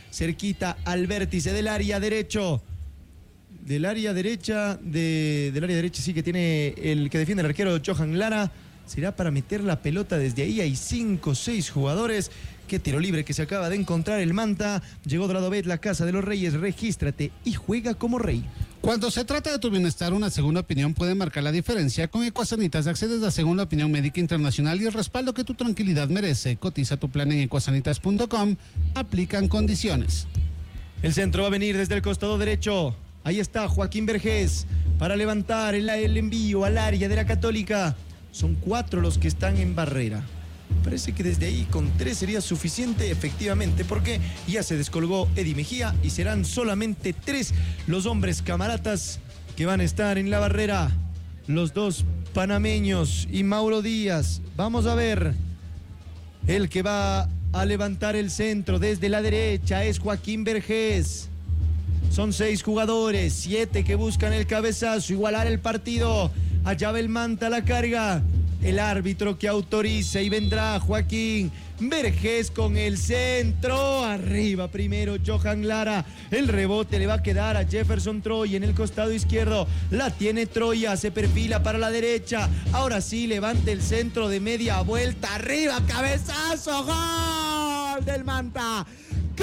cerquita al vértice del área derecho. Del área derecha sí que tiene el que defiende el arquero Johan Lara. Será para meter la pelota desde ahí. Hay 5 o 6 jugadores. Qué tiro libre que se acaba de encontrar el Manta. Llegó Doradobet, la casa de los reyes. Regístrate y juega como rey. Cuando se trata de tu bienestar, una segunda opinión puede marcar la diferencia. Con Ecuasanitas accedes a segunda opinión médica internacional y el respaldo que tu tranquilidad merece. Cotiza tu plan en ecuasanitas.com. Aplican condiciones. El centro va a venir desde el costado derecho. Ahí está Joaquín Vergés para levantar el envío al área de la Católica. Son 4 los que están en barrera. Parece que desde ahí con 3 sería suficiente, efectivamente, porque ya se descolgó Eddie Mejía y serán solamente 3 los hombres camaratas que van a estar en la barrera. Los 2 panameños y Mauro Díaz. Vamos a ver. El que va a levantar el centro desde la derecha es Joaquín Vergés. Son 6 jugadores, 7 que buscan el cabezazo, igualar el partido. Allá va el Manta, la carga. El árbitro que autoriza y vendrá Joaquín Vergés con el centro. Arriba primero Johan Lara. El rebote le va a quedar a Jefferson Troya en el costado izquierdo. La tiene Troya, se perfila para la derecha. Ahora sí, levanta el centro de media vuelta. Arriba, cabezazo. ¡Gol del Manta! ¡Gol!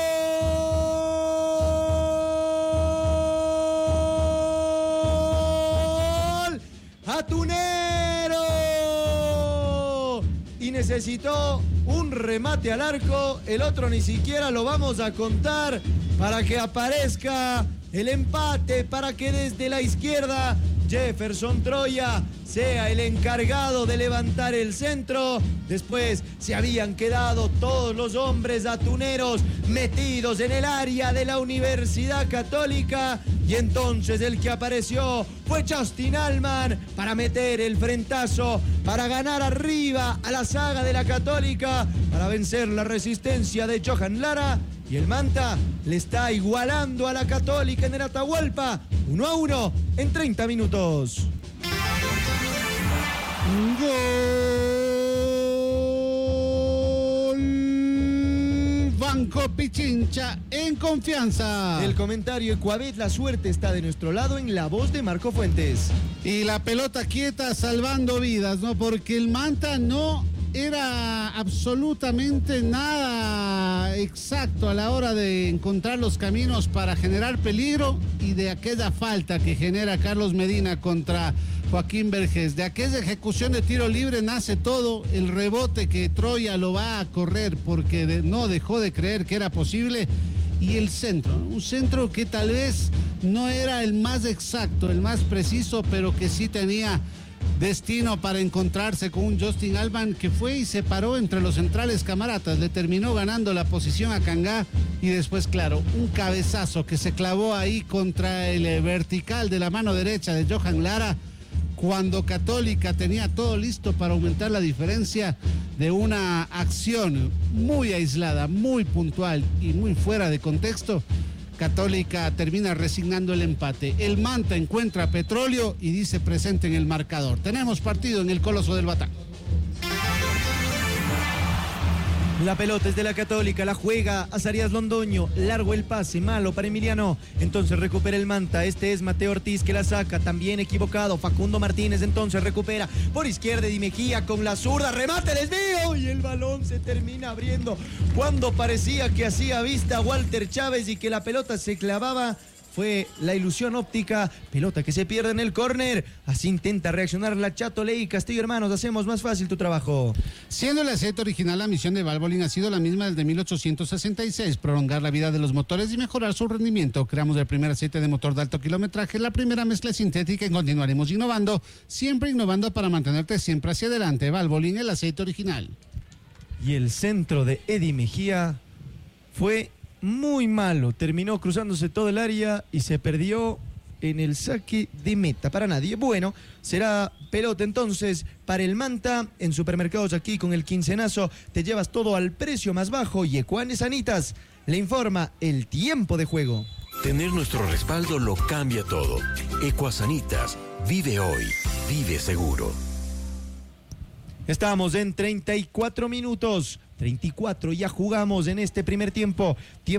¡Atunero! Y necesitó un remate al arco. El otro ni siquiera lo vamos a contar para que aparezca el empate, para que desde la izquierda Jefferson Troya sea el encargado de levantar el centro. Después se habían quedado todos los hombres atuneros metidos en el área de la Universidad Católica. Y entonces el que apareció fue Justin Allman para meter el frentazo, para ganar arriba a la saga de la Católica, para vencer la resistencia de Johan Lara. Y el Manta le está igualando a la Católica en el Atahualpa, 1-1 en 30 minutos. Gol Banco Pichincha en confianza. El comentario Ecuabet, la suerte está de nuestro lado, en la voz de Marco Fuentes. Y la pelota quieta salvando vidas, ¿no? Porque el Manta no era absolutamente nada exacto a la hora de encontrar los caminos para generar peligro, y de aquella falta que genera Carlos Medina contra Joaquín Vergés, de aquella ejecución de tiro libre nace todo. El rebote que Troya lo va a correr porque no dejó de creer que era posible, y el centro, un centro que tal vez no era el más exacto, el más preciso, pero que sí tenía destino para encontrarse con un Justin Allman que fue y se paró entre los centrales camaratas, le terminó ganando la posición a Cangá, y después, claro, un cabezazo que se clavó ahí contra el vertical de la mano derecha de Johan Lara, cuando Católica tenía todo listo para aumentar la diferencia de una acción muy aislada, muy puntual y muy fuera de contexto. Católica termina resignando el empate. El Manta encuentra petróleo y dice presente en el marcador. Tenemos partido en el Coloso del Batán. La pelota es de la Católica, la juega Azarías Londoño, largo el pase, malo para Emiliano, entonces recupera el Manta, este es Mateo Ortiz que la saca, también equivocado, Facundo Martínez entonces recupera, por izquierda Di Mejía con la zurda, remate, desvío, y el balón se termina abriendo, cuando parecía que hacía vista Walter Chávez y que la pelota se clavaba. Fue la ilusión óptica, pelota que se pierde en el córner. Así intenta reaccionar la Chato Ley. Castillo Hermanos, hacemos más fácil tu trabajo. Siendo el aceite original, la misión de Valvoline ha sido la misma desde 1866, prolongar la vida de los motores y mejorar su rendimiento. Creamos el primer aceite de motor de alto kilometraje, la primera mezcla sintética, y continuaremos innovando, siempre innovando para mantenerte siempre hacia adelante. Valvoline, el aceite original. Y el centro de Eddie Mejía fue muy malo, terminó cruzándose todo el área y se perdió en el saque de meta para nadie. Bueno, será pelota entonces para el Manta. En Supermercados Aquí con el quincenazo te llevas todo al precio más bajo, y Ecuane Sanitas le informa el tiempo de juego. Tener nuestro respaldo lo cambia todo. Ecuasanitas, vive hoy, vive seguro. Estamos en 34 minutos. 34, ya jugamos en este primer tiempo.